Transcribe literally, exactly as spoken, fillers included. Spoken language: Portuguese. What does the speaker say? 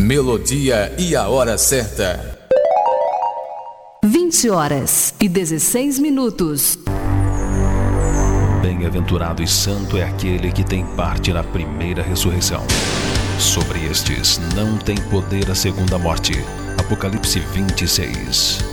melodia e a hora certa. vinte horas e dezesseis minutos. Bem-aventurado e santo é aquele que tem parte na primeira ressurreição. Sobre estes não tem poder a segunda morte. Apocalipse vinte e seis.